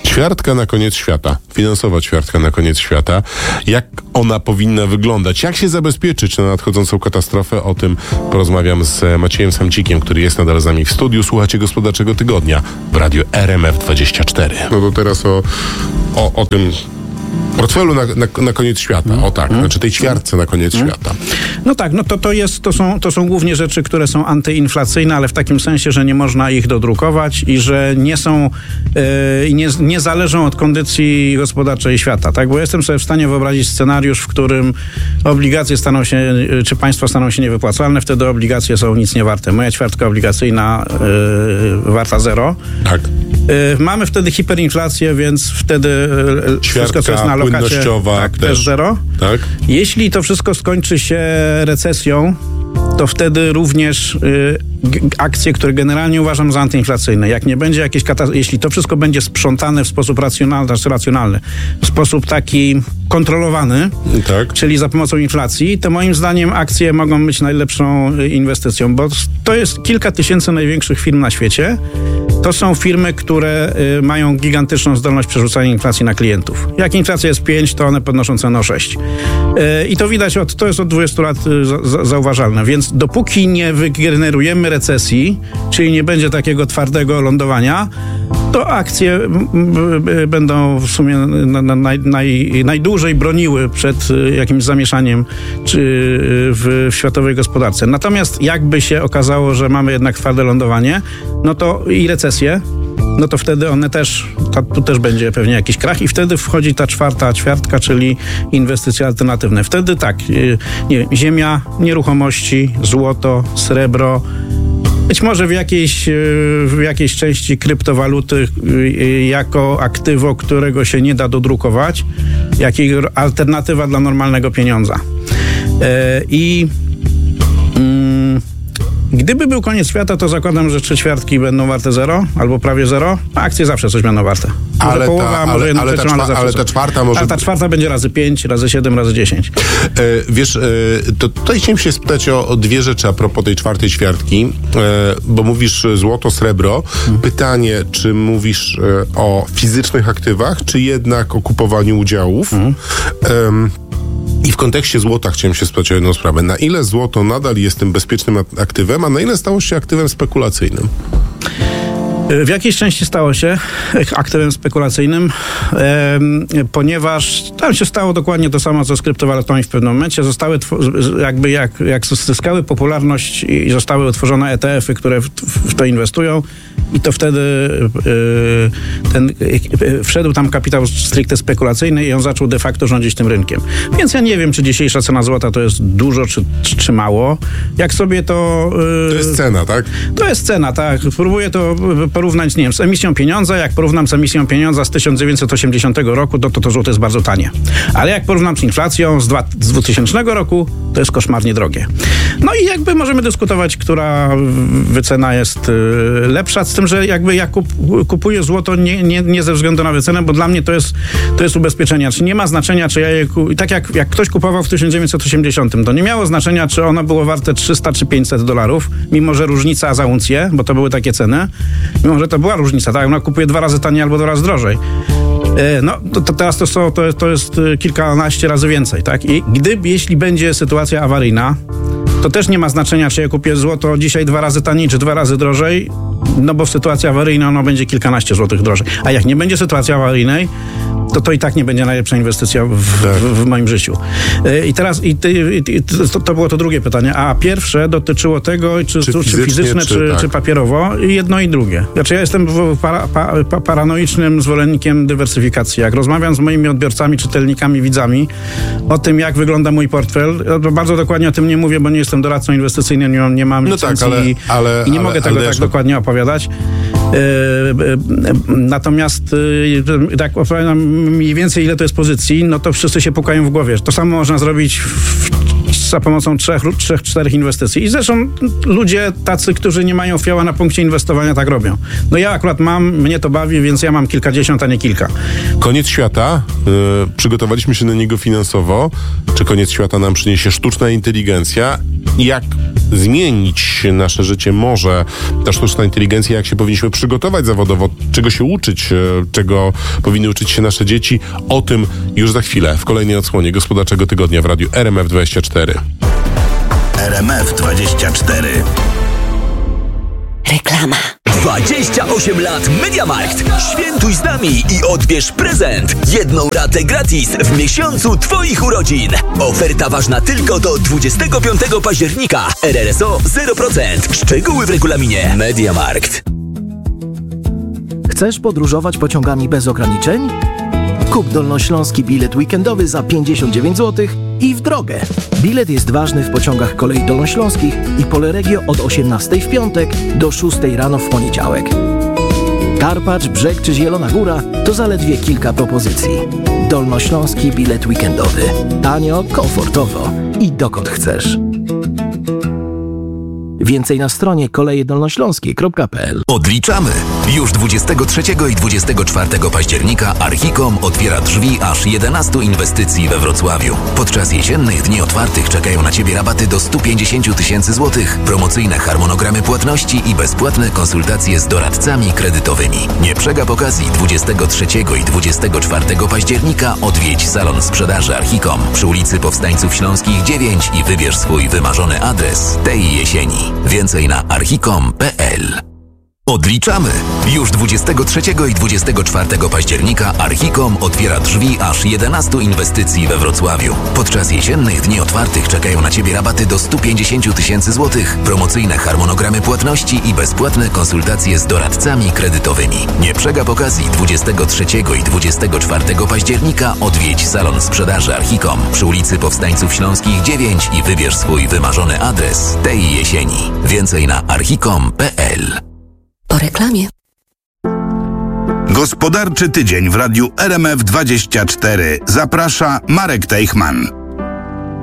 Ćwiartka na koniec świata, finansowa ćwiartka na koniec świata. Jak ona powinna wyglądać? Jak się zabezpieczyć na nadchodzącą katastrofę? O tym porozmawiam z Maciejem Samcikiem, który jest nadal z nami w studiu. Słuchacie Gospodarczego Tygodnia w radiu RMF24. No to teraz o tym portfelu na koniec świata. O tak, znaczy tej ćwiartce na koniec świata. No tak, no to są głównie rzeczy, które są antyinflacyjne, ale w takim sensie, że nie można ich dodrukować i że nie są nie zależą od kondycji gospodarczej świata, tak? Bo jestem sobie w stanie wyobrazić scenariusz, w którym obligacje staną się, czy państwa staną się niewypłacalne, wtedy obligacje są nic nie warte. Moja ćwiartka obligacyjna warta 0. Tak. Mamy wtedy hiperinflację, więc wtedy wszystko, co jest na lokacie, tak, też 0. Tak. Jeśli to wszystko skończy się recesją, to wtedy również akcje, które generalnie uważam za antyinflacyjne. Jak nie będzie jakiejś jeśli to wszystko będzie sprzątane w sposób racjonalny, w sposób taki kontrolowany, tak, czyli za pomocą inflacji, to moim zdaniem akcje mogą być najlepszą inwestycją, bo to jest kilka tysięcy największych firm na świecie. To są firmy, które mają gigantyczną zdolność przerzucania inflacji na klientów. Jak inflacja jest 5, to one podnoszą cenę o 6. I to widać, to jest od 20 lat zauważalne. Więc dopóki nie wygenerujemy recesji, czyli nie będzie takiego twardego lądowania, to akcje będą w sumie najdłużej broniły przed jakimś zamieszaniem w światowej gospodarce. Natomiast jakby się okazało, że mamy jednak twarde lądowanie, no to i recesję, no to wtedy tu też będzie pewnie jakiś krach i wtedy wchodzi ta czwarta ćwiartka, czyli inwestycje alternatywne. Wtedy tak, nie wiem, ziemia, nieruchomości, złoto, srebro, być może w jakiejś części kryptowaluty jako aktywo, którego się nie da dodrukować, jako alternatywa dla normalnego pieniądza. Gdyby był koniec świata, to zakładam, że 3 ćwiartki będą warte 0 albo prawie 0, a akcje zawsze coś będą warte. Ale ta czwarta może... Ale ta czwarta będzie razy 5, razy 7, razy 10. Wiesz, to tutaj chciałem się spytać o dwie rzeczy a propos tej czwartej ćwiartki, bo mówisz złoto, srebro. Pytanie, czy mówisz o fizycznych aktywach, czy jednak o kupowaniu udziałów? I w kontekście złota chciałem się spytać o jedną sprawę. Na ile złoto nadal jest tym bezpiecznym aktywem, a na ile stało się aktywem spekulacyjnym? W jakiejś części stało się aktywem spekulacyjnym, ponieważ tam się stało dokładnie to samo, co z kryptowalutami w pewnym momencie. Zostały jak zyskały popularność i zostały utworzone ETF-y, które w to inwestują i to wtedy wszedł tam kapitał stricte spekulacyjny i on zaczął de facto rządzić tym rynkiem. Więc ja nie wiem, czy dzisiejsza cena złota to jest dużo, czy mało. Jak sobie to... To jest cena, tak? To jest cena, tak. Próbuję to porównać, nie wiem, z emisją pieniądza. Jak porównam z emisją pieniądza z 1980 roku, to złoto jest bardzo tanie. Ale jak porównam z inflacją z 2000 roku, to jest koszmarnie drogie. No i jakby możemy dyskutować, która wycena jest lepsza, z tym, że jakby ja kupuję złoto nie ze względu na wycenę, bo dla mnie to jest ubezpieczenie. Czy nie ma znaczenia, czy ja je tak jak ktoś kupował w 1980, to nie miało znaczenia, czy ono było warte 300 czy $500, mimo że różnica za uncję, bo to były takie ceny, mimo że to była różnica, tak? Ona kupuje 2 razy taniej albo 2 razy drożej. No, to teraz to jest kilkanaście razy więcej, tak? I jeśli będzie sytuacja awaryjna, to też nie ma znaczenia, czy ja kupię złoto dzisiaj 2 razy taniej, czy 2 razy drożej, no bo w sytuacji awaryjnej ono będzie kilkanaście złotych drożej. A jak nie będzie sytuacji awaryjnej, to i tak nie będzie najlepsza inwestycja w moim życiu. I teraz to było to drugie pytanie. A pierwsze dotyczyło tego, czy fizyczne, czy papierowo. Jedno i drugie. Znaczy ja jestem paranoicznym zwolennikiem dywersyfikacji. Jak rozmawiam z moimi odbiorcami, czytelnikami, widzami o tym, jak wygląda mój portfel, bardzo dokładnie o tym nie mówię, bo nie jestem doradcą inwestycyjnym, nie mam licencji i nie mogę tego tak dokładnie opowiadać. Natomiast tak opowiadam mniej więcej ile to jest pozycji, no to wszyscy się pukają w głowie. To samo można zrobić za pomocą 3-4 inwestycji. I zresztą ludzie tacy, którzy nie mają fioła na punkcie inwestowania, tak robią. No ja akurat mnie to bawi, więc ja mam kilkadziesiąt, a nie kilka. Koniec świata. Przygotowaliśmy się na niego finansowo. Czy koniec świata nam przyniesie sztuczna inteligencja? Jak zmienić nasze życie może ta sztuczna inteligencja? Jak się powinniśmy przygotować zawodowo? Czego się uczyć? Czego powinny uczyć się nasze dzieci? O tym już za chwilę w kolejnej odsłonie Gospodarczego Tygodnia w Radiu RMF24. RMF24. Reklama. 28 lat MediaMarkt. Świętuj z nami i odbierz prezent. 1 ratę gratis w miesiącu Twoich urodzin. Oferta ważna tylko do 25 października. RRSO 0%. Szczegóły w regulaminie. MediaMarkt. Chcesz podróżować pociągami bez ograniczeń? Kup dolnośląski bilet weekendowy za 59 zł i w drogę. Bilet jest ważny w pociągach kolei dolnośląskich i Poleregio od 18 w piątek do 6 rano w poniedziałek. Karpacz, Brzeg czy Zielona Góra to zaledwie kilka propozycji. Dolnośląski bilet weekendowy. Tanio, komfortowo i dokąd chcesz. Więcej na stronie kolejedolnośląskie.pl. Odliczamy! Już 23 i 24 października Archicom otwiera drzwi aż 11 inwestycji we Wrocławiu. Podczas jesiennych dni otwartych czekają na Ciebie rabaty do 150 tysięcy złotych, promocyjne harmonogramy płatności i bezpłatne konsultacje z doradcami kredytowymi. Nie przegap okazji. 23 i 24 października odwiedź salon sprzedaży Archicom przy ulicy Powstańców Śląskich 9 i wybierz swój wymarzony adres tej jesieni. Więcej na archicom.pl. Odliczamy! Już 23 i 24 października Archicom otwiera drzwi aż 11 inwestycji we Wrocławiu. Podczas jesiennych dni otwartych czekają na Ciebie rabaty do 150 tysięcy złotych, promocyjne harmonogramy płatności i bezpłatne konsultacje z doradcami kredytowymi. Nie przegap okazji. 23 i 24 października odwiedź salon sprzedaży Archicom przy ulicy Powstańców Śląskich 9 i wybierz swój wymarzony adres tej jesieni. Więcej na archicom.pl. Po reklamie. Gospodarczy tydzień w Radiu RMF24. Zaprasza Marek Teichman.